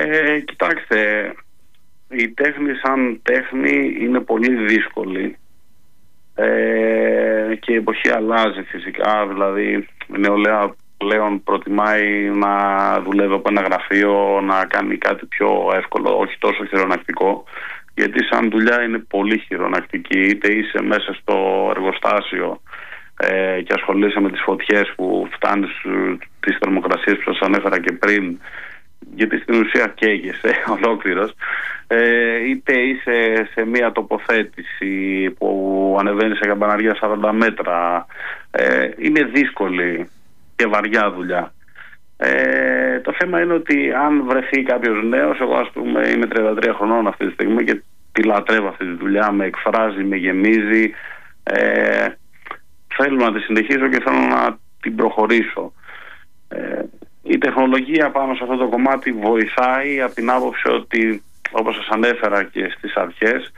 Κοιτάξτε, η τέχνη σαν τέχνη είναι πολύ δύσκολη και η εποχή αλλάζει φυσικά. Δηλαδή η νεολαία πλέον προτιμάει να δουλεύει από ένα γραφείο, να κάνει κάτι πιο εύκολο, όχι τόσο χειρονακτικό, γιατί σαν δουλειά είναι πολύ χειρονακτική. Είτε είσαι μέσα στο εργοστάσιο και ασχολείσαι με τις φωτιές που φτάνεις τις θερμοκρασίες που σας ανέφερα και πριν, γιατί στην ουσία καίγεσαι ολόκληρος, είτε είσαι σε μια τοποθέτηση που ανεβαίνει σε καμπαναριά 40 μέτρα, είναι δύσκολη και βαριά δουλειά. Το θέμα είναι ότι αν βρεθεί κάποιος νέος, εγώ ας πούμε είμαι 33 χρονών αυτή τη στιγμή και τη λατρεύω αυτή τη δουλειά, με εκφράζει, με γεμίζει, θέλω να τη συνεχίσω και θέλω να την προχωρήσω. Η τεχνολογία πάνω σε αυτό το κομμάτι βοηθάει από την άποψη ότι, όπως σας ανέφερα και στις αρχές,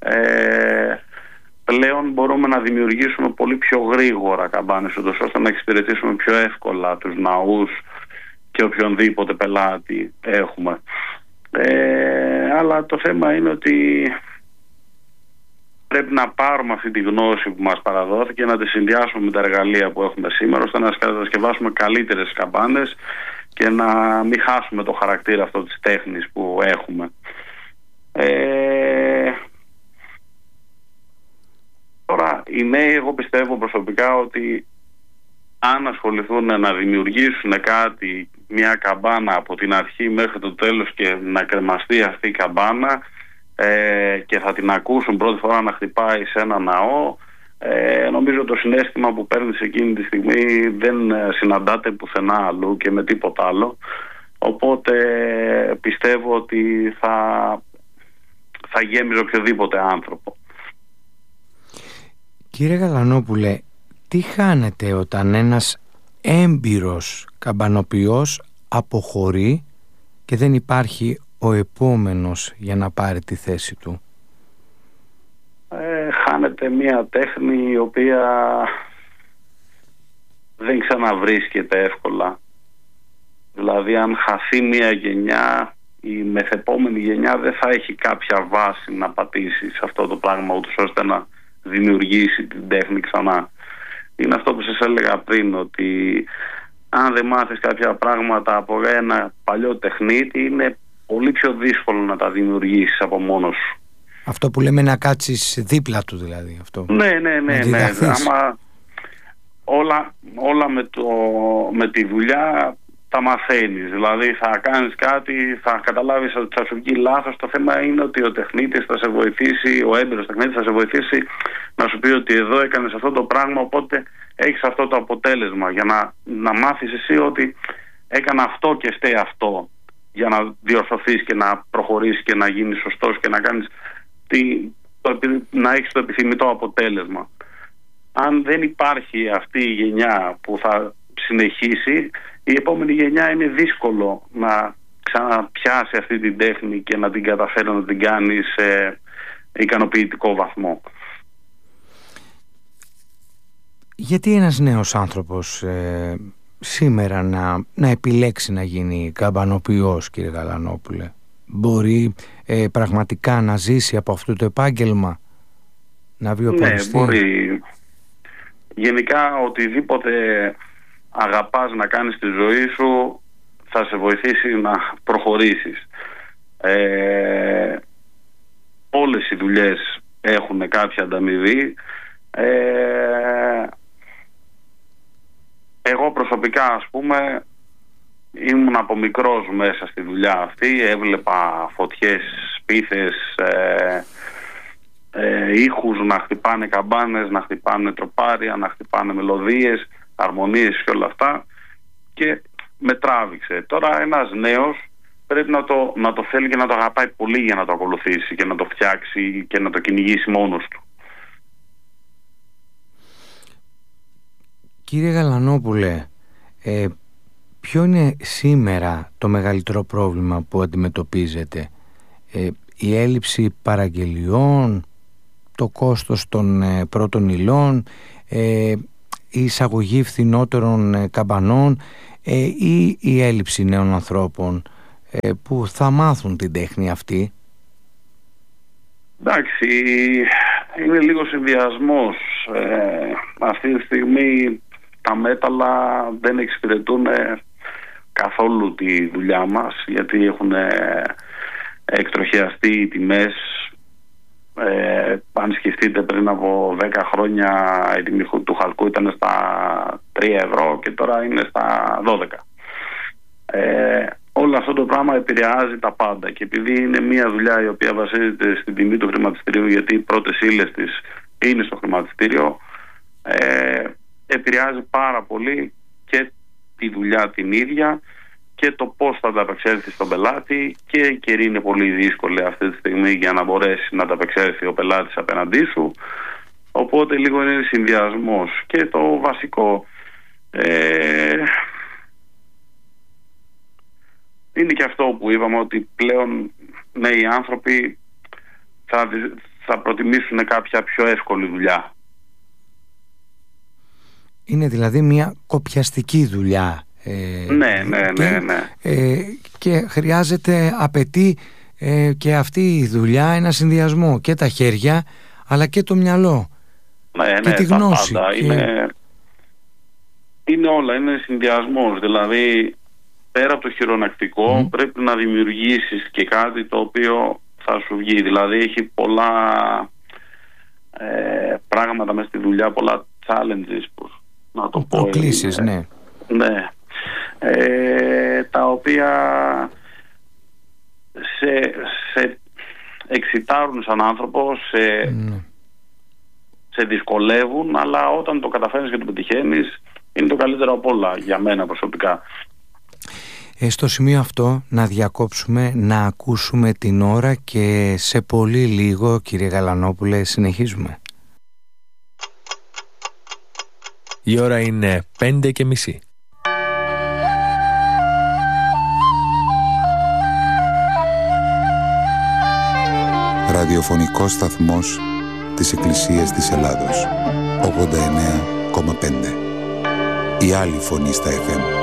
πλέον μπορούμε να δημιουργήσουμε πολύ πιο γρήγορα καμπάνες, ώστε να εξυπηρετήσουμε πιο εύκολα τους ναούς και οποιονδήποτε πελάτη έχουμε. Αλλά το θέμα είναι ότι πρέπει να πάρουμε αυτή τη γνώση που μας παραδόθηκε, να τη συνδυάσουμε με τα εργαλεία που έχουμε σήμερα, ώστε να κατασκευάσουμε καλύτερες καμπάνες και να μην χάσουμε το χαρακτήρα αυτό της τέχνης που έχουμε. Τώρα οι νέοι, εγώ πιστεύω προσωπικά ότι αν ασχοληθούν να δημιουργήσουν κάτι, μια καμπάνα από την αρχή μέχρι το τέλος και να κρεμαστεί αυτή η καμπάνα, και θα την ακούσουν πρώτη φορά να χτυπάει σε ένα ναό, νομίζω το συναίσθημα που παίρνεις εκείνη τη στιγμή δεν συναντάται πουθενά αλλού και με τίποτα άλλο. Οπότε πιστεύω ότι θα γέμιζε οποιοδήποτε άνθρωπο. Κύριε Γαλανόπουλε, τι χάνεται όταν ένας έμπειρος καμπανοποιός αποχωρεί και δεν υπάρχει ο επόμενος για να πάρει τη θέση του? Χάνεται μια τέχνη η οποία δεν ξαναβρίσκεται εύκολα. Δηλαδή αν χαθεί μια γενιά, η μεθεπόμενη γενιά δεν θα έχει κάποια βάση να πατήσει σε αυτό το πράγμα, ούτως ώστε να δημιουργήσει την τέχνη ξανά. Είναι αυτό που σας έλεγα πριν, ότι αν δεν μάθεις κάποια πράγματα από ένα παλιό τεχνίτη, είναι πολύ πιο δύσκολο να τα δημιουργήσεις από μόνος σου. Αυτό που λέμε να κάτσεις δίπλα του δηλαδή. Αυτό. Ναι. Άμα όλα με τη δουλειά τα μαθαίνεις. Δηλαδή θα κάνεις κάτι, θα καταλάβεις ότι θα σου βγει λάθος. Το θέμα είναι ότι ο τεχνίτης θα σε βοηθήσει, ο έμπειρος τεχνίτης θα σε βοηθήσει να σου πει ότι εδώ έκανες αυτό το πράγμα, οπότε έχεις αυτό το αποτέλεσμα, για να μάθεις εσύ ότι έκανα αυτό και φταίει αυτό, για να διορθωθείς και να προχωρήσεις και να γίνεις σωστός και να κάνεις να έχεις το επιθυμητό αποτέλεσμα. Αν δεν υπάρχει αυτή η γενιά που θα συνεχίσει, η επόμενη γενιά είναι δύσκολο να ξαναπιάσει αυτή την τέχνη και να την καταφέρει να την κάνει σε ικανοποιητικό βαθμό. Γιατί ένας νέος άνθρωπος σήμερα να επιλέξει να γίνει καμπανοποιός, κύριε Γαλανόπουλε? Μπορεί πραγματικά να ζήσει από αυτό το επάγγελμα, να βιοπονηστεί? Ναι, μπορεί. Γενικά οτιδήποτε αγαπάς να κάνεις στη ζωή σου θα σε βοηθήσει να προχωρήσεις. Όλες οι δουλειές έχουν κάποια ανταμοιβή. Εγώ προσωπικά, ας πούμε, ήμουν από μικρός μέσα στη δουλειά αυτή. Έβλεπα φωτιές, σπίθες, ήχους να χτυπάνε καμπάνες, να χτυπάνε τροπάρια, να χτυπάνε μελωδίες, αρμονίες και όλα αυτά, και με τράβηξε. Τώρα ένας νέος πρέπει να το θέλει και να το αγαπάει πολύ για να το ακολουθήσει και να το φτιάξει και να το κυνηγήσει μόνος του. Κύριε Γαλανόπουλε, ποιο είναι σήμερα το μεγαλύτερο πρόβλημα που αντιμετωπίζετε? Η έλλειψη παραγγελιών, το κόστος των πρώτων υλών, η εισαγωγή φθηνότερων καμπανών, ή η έλλειψη νέων ανθρώπων που θα μάθουν την τέχνη αυτή? Εντάξει, είναι λίγο συνδυασμός. Αυτή τη στιγμή τα μέταλλα δεν εξυπηρετούν καθόλου τη δουλειά μας, γιατί έχουν εκτροχιαστεί οι τιμές. Αν σκεφτείτε, πριν από 10 χρόνια η τιμή του χαλκού ήταν στα 3 ευρώ και τώρα είναι στα 12. Όλο αυτό το πράγμα επηρεάζει τα πάντα, και επειδή είναι μια δουλειά η οποία βασίζεται στην τιμή του χρηματιστηρίου, γιατί οι πρώτες ύλες της είναι στο χρηματιστήριο, επηρεάζει πάρα πολύ και τη δουλειά την ίδια και το πώς θα ανταπεξέλθει στον πελάτη, και η καιρή είναι πολύ δύσκολη αυτή τη στιγμή για να μπορέσει να ανταπεξέλθει ο πελάτης απέναντί σου, οπότε λίγο είναι συνδυασμός. Και το βασικό είναι και αυτό που είπαμε, ότι πλέον οι άνθρωποι θα προτιμήσουν κάποια πιο εύκολη δουλειά. Είναι δηλαδή μια κοπιαστική δουλειά. Ναι. Και απαιτεί και αυτή η δουλειά ένα συνδυασμό, και τα χέρια αλλά και το μυαλό και τη γνώση. Πάντα. Είναι όλα, είναι συνδυασμός. Δηλαδή, πέρα από το χειρονακτικό πρέπει να δημιουργήσεις και κάτι το οποίο θα σου βγει. Δηλαδή έχει πολλά πράγματα μέσα στη δουλειά, πολλά challenges, να το πω. Προκλήσεις, ναι. Ναι. Τα οποία σε εξητάρουν σαν άνθρωπο, σε δυσκολεύουν, αλλά όταν το καταφέρνεις και το πετυχαίνεις, είναι το καλύτερο από όλα για μένα προσωπικά. Στο σημείο αυτό να διακόψουμε, να ακούσουμε την ώρα, και σε πολύ λίγο, κύριε Γαλανόπουλε, συνεχίζουμε. Η ώρα είναι 5:30. Ραδιοφωνικός σταθμός της Εκκλησίας της Ελλάδος, 89,5. Η άλλη φωνή στα FM.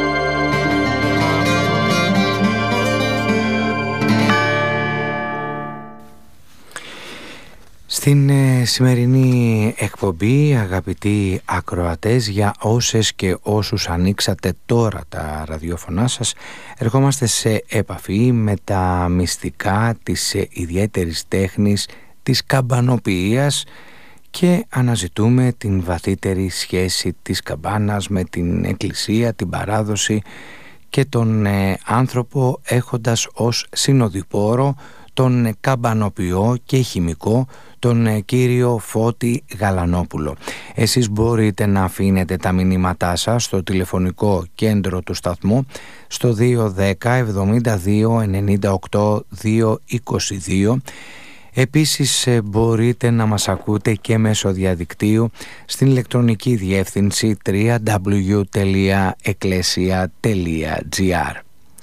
Στην σημερινή εκπομπή, αγαπητοί ακροατές, για όσες και όσους ανοίξατε τώρα τα ραδιόφωνά σας, ερχόμαστε σε επαφή με τα μυστικά της ιδιαίτερης τέχνης της καμπανοποιίας και αναζητούμε την βαθύτερη σχέση της καμπάνας με την Εκκλησία, την παράδοση και τον άνθρωπο, έχοντας ως συνοδοιπόρο τον καμπανοποιό και χημικό, τον κύριο Φώτη Γαλανόπουλο. Εσείς μπορείτε να αφήνετε τα μηνύματά σας στο τηλεφωνικό κέντρο του σταθμού στο 210 72 98 222. Επίσης μπορείτε να μας ακούτε και μέσω διαδικτύου στην ηλεκτρονική διεύθυνση www.ecclesia.gr.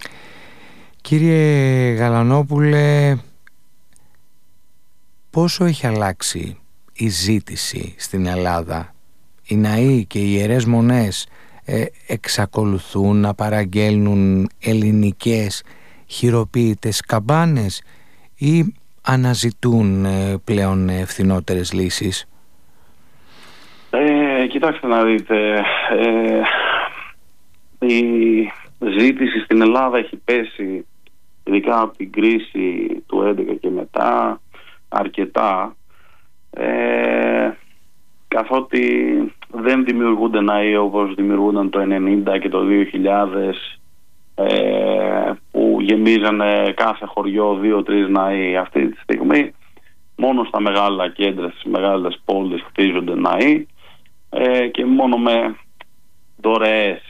Κύριε Γαλανόπουλε, πόσο έχει αλλάξει η ζήτηση στην Ελλάδα? Οι ναοί και οι ιερές μονές εξακολουθούν να παραγγέλνουν ελληνικές χειροποίητες καμπάνες ή αναζητούν πλέον φθηνότερες λύσεις? Κοιτάξτε να δείτε, η ζήτηση στην Ελλάδα έχει πέσει, ειδικά από την κρίση του 2011 και μετά, αρκετά, καθότι δεν δημιουργούνται ναοί όπως δημιουργούνταν το 1990 και το 2000, που γεμίζανε κάθε χωριό 2-3 ναοί. Αυτή τη στιγμή μόνο στα μεγάλα κέντρα, στις μεγάλες πόλεις χτίζονται ναοί, και μόνο με δωρεές.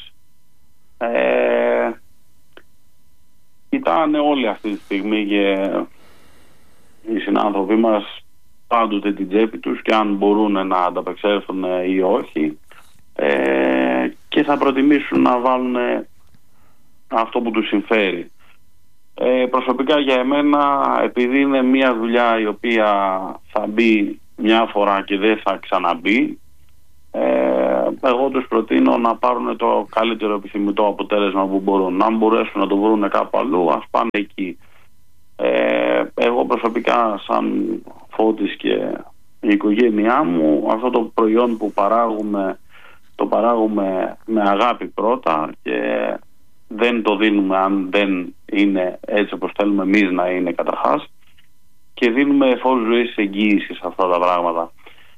Κοιτάνε όλοι αυτή τη στιγμή, και οι συνάνθρωποι μας, πάντοτε την τσέπη τους και αν μπορούν να ανταπεξέλθουν ή όχι, και θα προτιμήσουν να βάλουν αυτό που τους συμφέρει. Προσωπικά για εμένα, επειδή είναι μια δουλειά η οποία θα μπει μια φορά και δεν θα ξαναμπεί, εγώ τους προτείνω να πάρουν το καλύτερο επιθυμητό αποτέλεσμα που μπορούν. Αν μπορέσουν να το βρουν κάπου αλλού, ας πάνε εκεί. Εγώ προσωπικά, σαν Φώτης και η οικογένειά μου, αυτό το προϊόν που παράγουμε, το παράγουμε με αγάπη πρώτα και δεν το δίνουμε αν δεν είναι έτσι όπως θέλουμε εμείς να είναι καταρχάς, και δίνουμε φως ζωής εγγύηση σε αυτά τα πράγματα.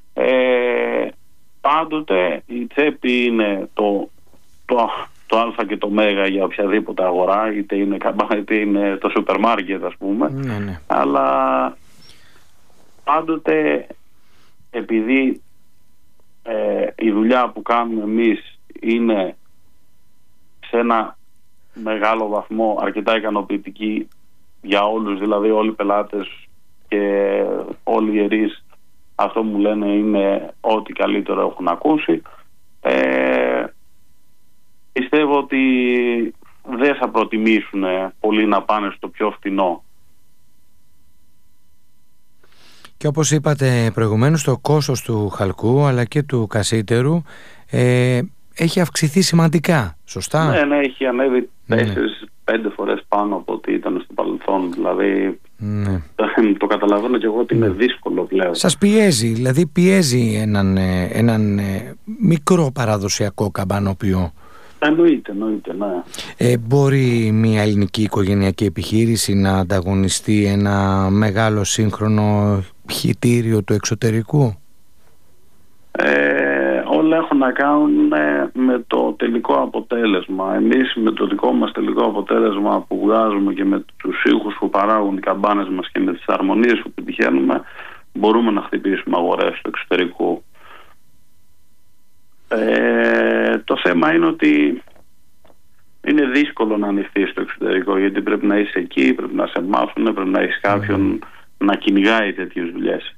Πάντοτε η τσέπη είναι το α και το μέγα για οποιαδήποτε αγορά, είτε είναι καμπάνα είτε είναι το σούπερ μάρκετ, ας πούμε. Ναι. Αλλά πάντοτε, επειδή η δουλειά που κάνουμε εμείς είναι σε ένα μεγάλο βαθμό αρκετά ικανοποιητική για όλους, δηλαδή όλοι οι πελάτες και όλοι οι ιερείς, αυτό μου λένε είναι ό,τι καλύτερο έχουν ακούσει, πιστεύω ότι δεν θα προτιμήσουν πολύ να πάνε στο πιο φθηνό. Και όπως είπατε προηγουμένως, το κόστος του χαλκού αλλά και του κασίτερου έχει αυξηθεί σημαντικά, σωστά? Ναι, έχει ανέβει 4-5 φορές πάνω από ό,τι ήταν στο παρελθόν. Δηλαδή το καταλαβαίνω και εγώ ότι είναι δύσκολο πλέον. Σας πιέζει, δηλαδή πιέζει έναν μικρό παραδοσιακό καμπανοποιό? Εννοείται, ναι. Μπορεί μια ελληνική οικογενειακή επιχείρηση να ανταγωνιστεί ένα μεγάλο σύγχρονο χυτήριο του εξωτερικού? Όλα έχουν να κάνουν με το τελικό αποτέλεσμα. Εμείς με το δικό μας τελικό αποτέλεσμα που βγάζουμε και με τους ήχους που παράγουν οι καμπάνες μας και με τις αρμονίες που πετυχαίνουμε, μπορούμε να χτυπήσουμε αγορές του εξωτερικού. Το θέμα είναι ότι είναι δύσκολο να ανοιχτεί στο εξωτερικό, γιατί πρέπει να είσαι εκεί, πρέπει να σε μάθουν, πρέπει να έχεις κάποιον να κυνηγάει τέτοιες δουλειές.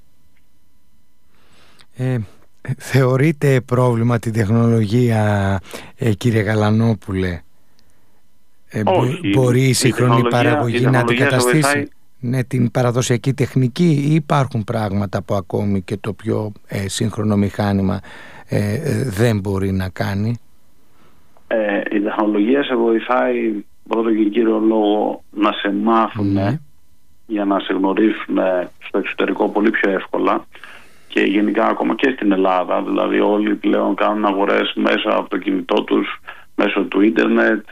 Θεωρείτε πρόβλημα την τεχνολογία, κύριε Γαλανόπουλε? Όχι, μπορεί η σύγχρονη παραγωγή να αντικαταστήσει την παραδοσιακή τεχνική, ή υπάρχουν πράγματα που ακόμη και το πιο σύγχρονο μηχάνημα δεν μπορεί να κάνει? Η τεχνολογία σε βοηθάει πρώτο και κύριο λόγο να σε μάθουν για να σε γνωρίσουν στο εξωτερικό πολύ πιο εύκολα, και γενικά ακόμα και στην Ελλάδα. Δηλαδή όλοι πλέον κάνουν αγορές μέσα από το κινητό τους, μέσω του ίντερνετ,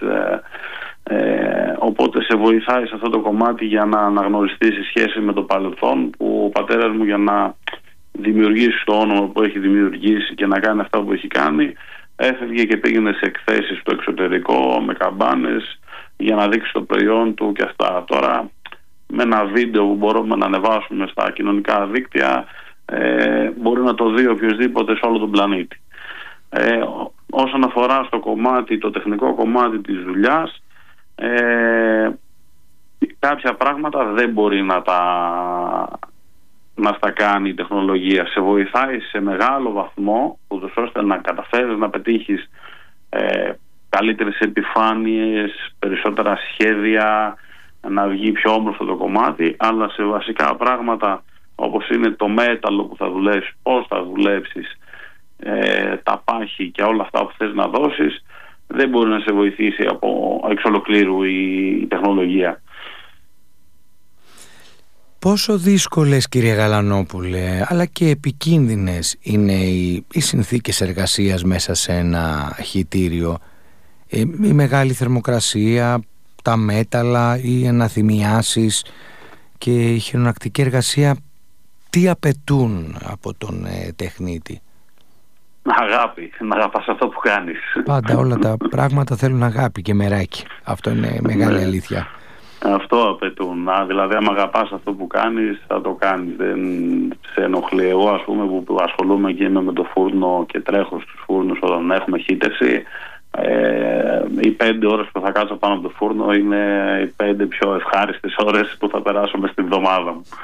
οπότε σε βοηθάει σε αυτό το κομμάτι για να αναγνωριστεί σε σχέση με το παρελθόν, που ο πατέρας μου, για να δημιουργήσει το όνομα που έχει δημιουργήσει και να κάνει αυτά που έχει κάνει, έφευγε και πήγαινε σε εκθέσεις στο εξωτερικό με καμπάνες για να δείξει το προϊόν του και αυτά. Τώρα με ένα βίντεο που μπορούμε να ανεβάσουμε στα κοινωνικά δίκτυα, μπορεί να το δει οποιοσδήποτε σε όλο τον πλανήτη. Όσον αφορά στο κομμάτι, το τεχνικό κομμάτι της δουλειάς, κάποια πράγματα δεν μπορεί να στα κάνει η τεχνολογία. Σε βοηθάει σε μεγάλο βαθμό, ούτως ώστε να καταφέρεις να πετύχεις καλύτερες επιφάνειες, περισσότερα σχέδια, να βγει πιο όμορφο το κομμάτι, αλλά σε βασικά πράγματα όπως είναι το μέταλλο που θα δουλέψεις, πώς θα δουλέψεις, τα πάχη και όλα αυτά που θες να δώσεις, δεν μπορεί να σε βοηθήσει εξ ολοκλήρου η τεχνολογία. Πόσο δύσκολες, κύριε Γαλανόπουλε, αλλά και επικίνδυνες είναι οι συνθήκες εργασίας μέσα σε ένα χυτήριο? Η μεγάλη θερμοκρασία, τα μέταλλα, οι αναθυμιάσεις και η χειρονακτική εργασία, τι απαιτούν από τον τεχνίτη? Αγάπη, να αγαπάς αυτό που κάνεις. Πάντα όλα τα πράγματα θέλουν αγάπη και μεράκι. Αυτό είναι μεγάλη αλήθεια. Αυτό απαιτούν. Δηλαδή, άμα αγαπάς αυτό που κάνεις, θα το κάνεις. Δεν σε ενοχλεί. Εγώ, ας πούμε, που ασχολούμαι και είμαι με το φούρνο και τρέχω στους φούρνους όταν έχουμε χύτευση, οι 5 ώρες που θα κάτσω πάνω από το φούρνο είναι οι 5 πιο ευχάριστες ώρες που θα περάσω μες στην εβδομάδα μου.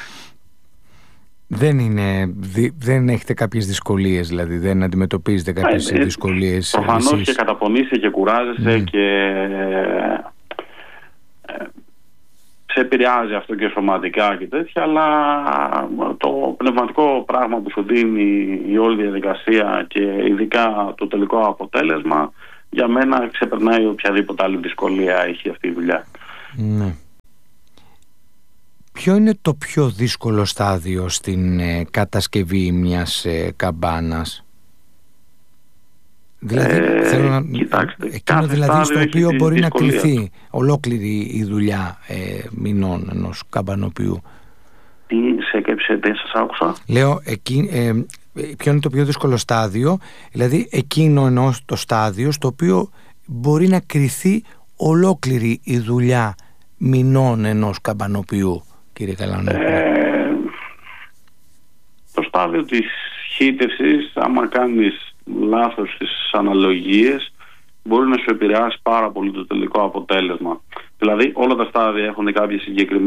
Δεν έχετε κάποιες δυσκολίες, δηλαδή δεν αντιμετωπίζετε κάποιες δυσκολίες? Προφανώς και καταπονείσαι και κουράζεσαι και επηρεάζει αυτό και σωματικά και τέτοια, αλλά το πνευματικό πράγμα που σου δίνει η όλη διαδικασία και ειδικά το τελικό αποτέλεσμα, για μένα ξεπερνάει οποιαδήποτε άλλη δυσκολία έχει αυτή η δουλειά. Ναι. Ποιο είναι το πιο δύσκολο στάδιο στην κατασκευή μιας καμπάνας? Δηλαδή, θέλω να... Κοιτάξτε, εκείνο δηλαδή στο οποίο μπορεί να κληθεί ολόκληρη η δουλειά μηνών ενός καμπανοποιού. Τι δεν σας άκουσα? Λέω, ποιο είναι το πιο δύσκολο στάδιο, δηλαδή εκείνο εννοώ το στάδιο στο οποίο μπορεί να κριθεί ολόκληρη η δουλειά μηνών ενός καμπανοποιού, κύριε Καλανόπουλε. Το στάδιο της χύτευσης, άμα κάνεις λάθος στις αναλογίες, μπορεί να σου επηρεάσει πάρα πολύ το τελικό αποτέλεσμα. Δηλαδή όλα τα στάδια έχουν κάποιες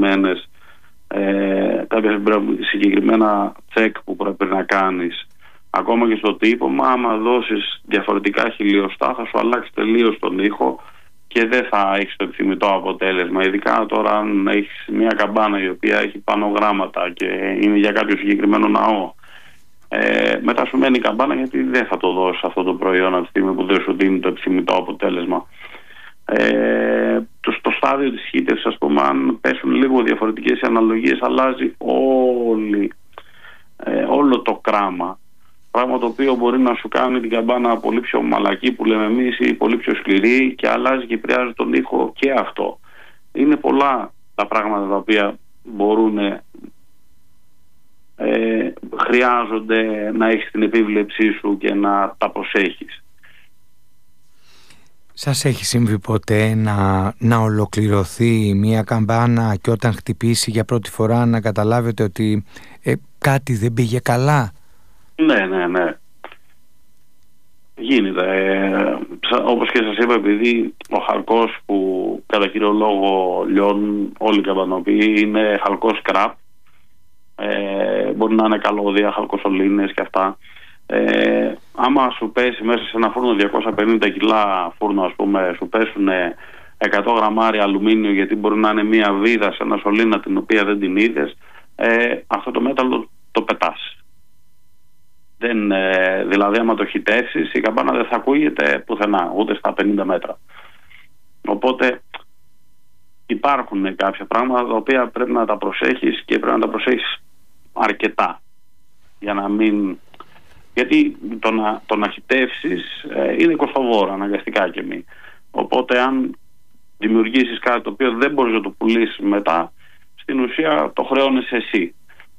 συγκεκριμένα τσεκ που πρέπει να κάνεις. Ακόμα και στο τύπωμα, άμα δώσεις διαφορετικά χιλιοστά, θα σου αλλάξει τελείως τον ήχο και δεν θα έχεις το επιθυμητό αποτέλεσμα. Ειδικά τώρα αν έχεις μια καμπάνα η οποία έχει πάνω γράμματα και είναι για κάποιο συγκεκριμένο ναό, μετά σου μένει η καμπάνα, γιατί δεν θα το δώσει αυτό το προϊόν από τη στιγμή που δεν σου δίνει το επιθυμητό αποτέλεσμα. Στο στάδιο της χύτευσης, ας πούμε, αν πέσουν λίγο διαφορετικές οι αναλογίες, αλλάζει όλο το κράμα, πράγμα το οποίο μπορεί να σου κάνει την καμπάνα πολύ πιο μαλακή που λέμε εμείς ή πολύ πιο σκληρή, και αλλάζει και επηρεάζει τον ήχο και αυτό. Είναι πολλά τα πράγματα τα οποία χρειάζονται να έχεις την επίβλεψή σου και να τα προσέχεις. Σας έχει συμβεί ποτέ να ολοκληρωθεί μια καμπάνα και όταν χτυπήσει για πρώτη φορά να καταλάβετε ότι κάτι δεν πήγε καλά? Ναι. Γίνεται. Όπως και σας είπα, επειδή ο χαλκός που κατά κύριο λόγο λιώνουν όλοι οι καμπανοποιοί είναι χαλκός scrap, μπορεί να είναι καλώδια, χαλκοσωλήνες και αυτά. Άμα σου πέσει μέσα σε ένα φούρνο 250 κιλά φούρνο, ας πούμε, σου πέσουν 100 γραμμάρια αλουμίνιο, γιατί μπορεί να είναι μια βίδα σε ένα σωλήνα την οποία δεν την είδες, αυτό το μέταλλο το πετάς. Δηλαδή άμα το χυτεύσεις, η καμπάνα δεν θα ακούγεται πουθενά, ούτε στα 50 μέτρα. Οπότε υπάρχουν κάποια πράγματα τα οποία πρέπει να τα προσέχεις και πρέπει να τα προσέχεις αρκετά, για να μην... Γιατί το να χυτεύσεις είναι κοστοβόρο αναγκαστικά και μη. Οπότε αν δημιουργήσεις κάτι το οποίο δεν μπορείς να το πουλήσεις μετά, στην ουσία το χρεώνεις εσύ.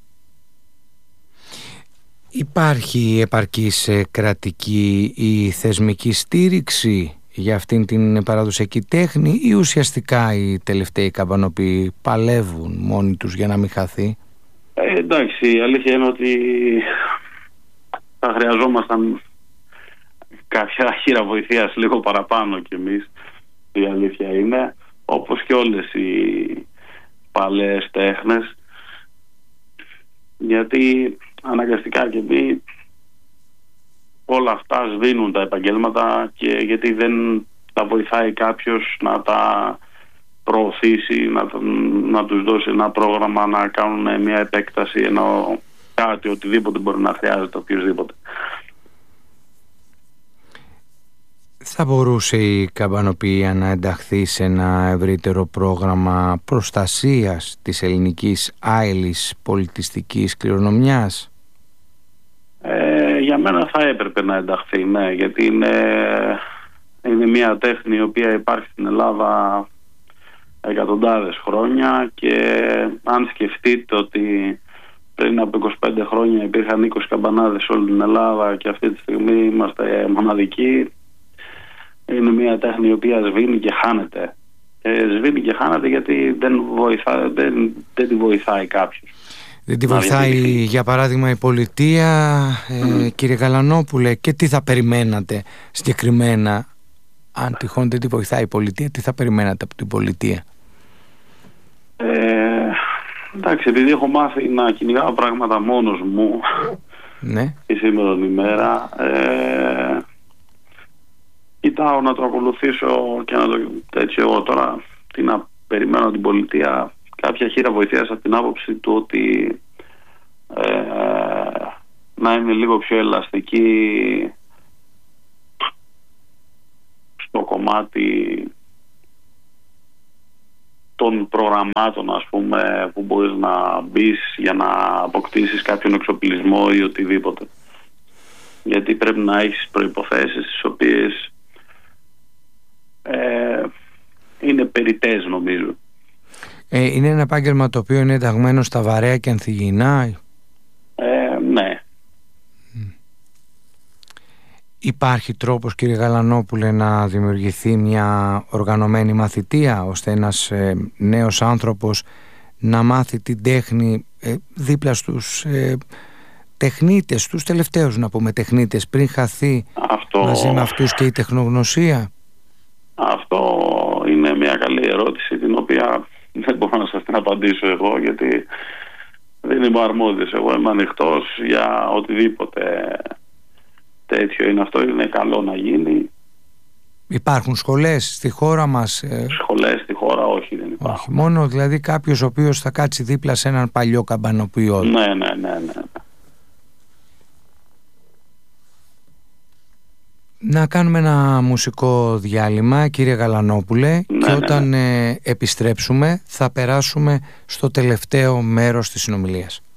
Υπάρχει επαρκής κρατική ή θεσμική στήριξη για αυτήν την παραδοσιακή τέχνη, ή ουσιαστικά οι τελευταίοι καμπανοποιοί παλεύουν μόνοι τους για να μην χαθεί? Εντάξει, η αλήθεια είναι ότι θα χρειαζόμασταν κάποια χείρα βοηθείας λίγο παραπάνω κι εμείς, η αλήθεια είναι, όπως και όλες οι παλαιές τέχνες, γιατί αναγκαστικά και εμείς όλα αυτά σβήνουν τα επαγγέλματα, και γιατί δεν τα βοηθάει κάποιος να τα προωθήσει, να τους δώσει ένα πρόγραμμα να κάνουν μια επέκταση, ενώ κάτι, οτιδήποτε μπορεί να χρειάζεται οποιοδήποτε. Θα μπορούσε η καμπανοποιία να ενταχθεί σε ένα ευρύτερο πρόγραμμα προστασίας της ελληνικής άειλης πολιτιστικής κληρονομιάς? Για μένα θα έπρεπε να ενταχθεί, ναι, γιατί είναι μια τέχνη η οποία υπάρχει στην Ελλάδα εκατοντάδες χρόνια, και αν σκεφτείτε ότι πριν από 25 χρόνια υπήρχαν 20 καμπανάδες σε όλη την Ελλάδα και αυτή τη στιγμή είμαστε μοναδικοί, είναι μια τέχνη η οποία σβήνει και χάνεται. Σβήνει και χάνεται γιατί δεν τη βοηθάει κάποιος. Δεν τη βοηθάει, για παράδειγμα, η πολιτεία, κύριε Καλανόπουλε, και τι θα περιμένατε συγκεκριμένα, αν τυχόν δεν τη βοηθάει η πολιτεία, τι θα περιμένατε από την πολιτεία? Εντάξει, επειδή έχω μάθει να κυνηγάω πράγματα μόνος μου, ναι, και σήμερα την ημέρα, κοιτάω να το ακολουθήσω και να το έτσι. Εγώ τώρα τι να περιμένω την πολιτεία, κάποια χείρα βοηθείας από την άποψη του ότι να είναι λίγο πιο ελαστική στο κομμάτι των προγραμμάτων, ας πούμε, που μπορείς να μπεις για να αποκτήσεις κάποιον εξοπλισμό ή οτιδήποτε. Γιατί πρέπει να έχεις προϋποθέσεις τις οποίες είναι περιττές, νομίζω. Είναι ένα επάγγελμα το οποίο είναι ενταγμένο στα βαρέα και ανθυγιεινά. Ναι. Υπάρχει τρόπος, κύριε Γαλανόπουλε, να δημιουργηθεί μια οργανωμένη μαθητεία, ώστε ένας νέος άνθρωπος να μάθει την τέχνη δίπλα στους τεχνίτες, τους τελευταίους, να πούμε, τεχνίτες, πριν χαθεί μαζί με αυτούς και η τεχνογνωσία? Αυτό είναι μια καλή ερώτηση, την οποία δεν μπορώ να σας την απαντήσω εγώ, γιατί δεν είμαι αρμόδιος. Εγώ είμαι ανοιχτός για οτιδήποτε τέτοιο είναι. Αυτό είναι καλό να γίνει. Υπάρχουν σχολές στη χώρα μας? Σχολές στη χώρα όχι, δεν υπάρχουν. Όχι, μόνο δηλαδή κάποιος ο οποίος θα κάτσει δίπλα σε έναν παλιό καμπανοποιό. Ναι. Να κάνουμε ένα μουσικό διάλειμμα, κύριε Γαλανόπουλε, και όταν επιστρέψουμε θα περάσουμε στο τελευταίο μέρος της συνομιλίας.